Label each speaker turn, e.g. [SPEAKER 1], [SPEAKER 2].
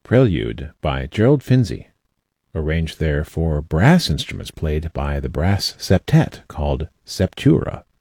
[SPEAKER 1] Prelude by Gerald Finzi, arranged there for brass instruments played by the brass septet called septura.